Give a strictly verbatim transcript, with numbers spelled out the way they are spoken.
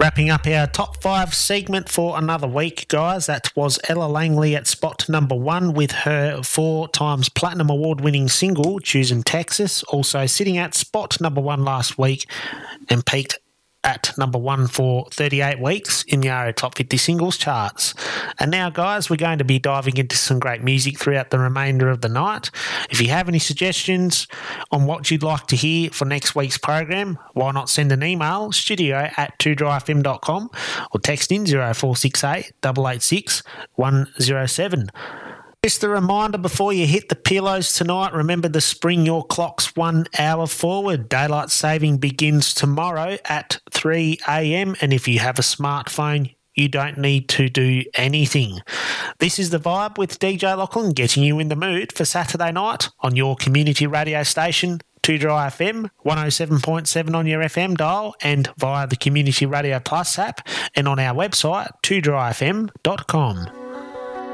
Wrapping up our top five segment for another week, guys. That was Ella Langley at spot number one with her four times platinum award-winning single, Choosing Texas. Also sitting at spot number one last week and peaked at number one for thirty-eight weeks in the A R I A Top fifty Singles charts. And now, guys, we're going to be diving into some great music throughout the remainder of the night. If you have any suggestions on what you'd like to hear for next week's program, why not send an email, studio at two dry f m dot com, or text in zero four six eight, eight eight six, one zero seven. Just a reminder before you hit the pillows tonight, remember to spring your clocks one hour forward. Daylight saving begins tomorrow at three a m, and if you have a smartphone, you don't need to do anything. This is The Vibe with D J Lachlan, getting you in the mood for Saturday night on your community radio station, two Dry F M, one oh seven point seven on your F M dial, and via the Community Radio Plus app, and on our website, two dry f m dot com.